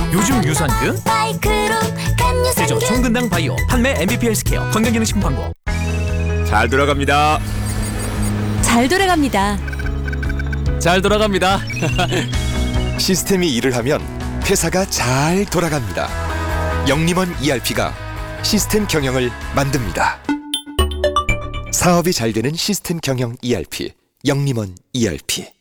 요즘 유산균? 제조 총근당 바이오 판매 MVP 헬스케어 건강기능식품 광고. 잘 돌아갑니다. 잘 돌아갑니다. 잘 돌아갑니다. 시스템이 일을 하면 회사가 잘 돌아갑니다. 영림원 ERP가 시스템 경영을 만듭니다. 사업이 잘 되는 시스템 경영 ERP, 영림원 ERP.